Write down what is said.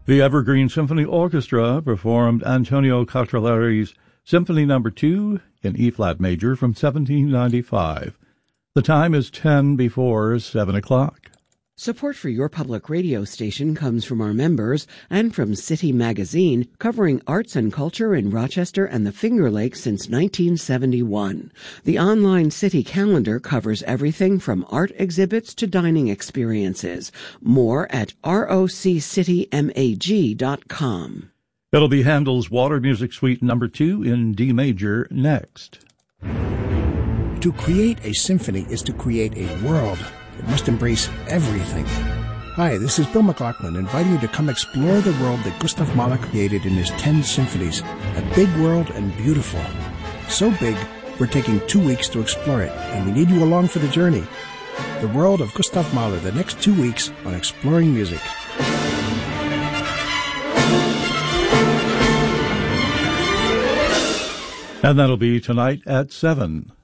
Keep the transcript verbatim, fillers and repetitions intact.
The Evergreen Symphony Orchestra performed Antonio Catrellari's Symphony Number two in E-flat major from seventeen ninety-five. The time is ten before seven o'clock. Support for your public radio station comes from our members and from City Magazine, covering arts and culture in Rochester and the Finger Lakes since nineteen seventy-one. The online City calendar covers everything from art exhibits to dining experiences. More at roc city mag dot com. It'll be Handel's Water Music Suite Number two in D major next. To create a symphony is to create a world. It must embrace everything. Hi, this is Bill McLaughlin, inviting you to come explore the world that Gustav Mahler created in his ten symphonies. A big world and beautiful. So big, we're taking two weeks to explore it, and we need you along for the journey. The world of Gustav Mahler, the next two weeks on Exploring Music. And that'll be tonight at seven.